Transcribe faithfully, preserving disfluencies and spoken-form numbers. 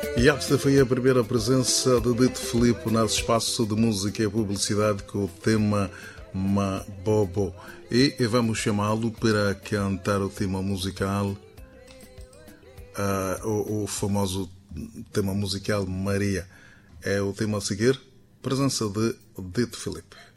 E esta foi a primeira presença de Dito Filipe no espaço de música e publicidade com o tema Mabobo. E vamos chamá-lo para cantar o tema musical, uh, o, o famoso tema musical Maria. É o tema a seguir, presença de Dito Filipe.